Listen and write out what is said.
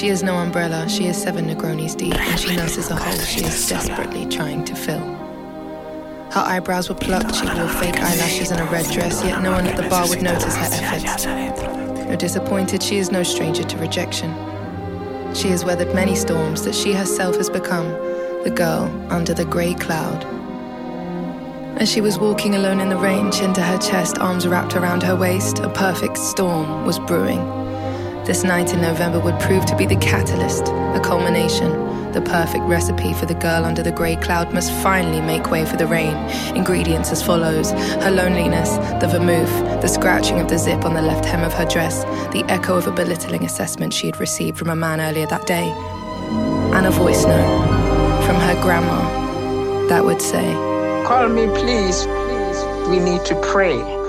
She is no umbrella, she is 7 Negronis deep, and she nurses a hole she is desperately trying to fill. Her eyebrows were plucked, she wore fake eyelashes and a red dress, yet no one at the bar would notice her efforts. Though disappointed, she is no stranger to rejection. She has weathered many storms that she herself has become the girl under the grey cloud. As she was walking alone in the rain, chin to her chest, arms wrapped around her waist, a perfect storm was brewing. This night in November would prove to be the catalyst, a culmination. The perfect recipe for the girl under the grey cloud must finally make way for the rain. Ingredients as follows: her loneliness, the vermouth, the scratching of the zip on the left hem of her dress, the echo of a belittling assessment she had received from a man earlier that day, and a voice note from her grandma that would say, "Call me, please. We need to pray."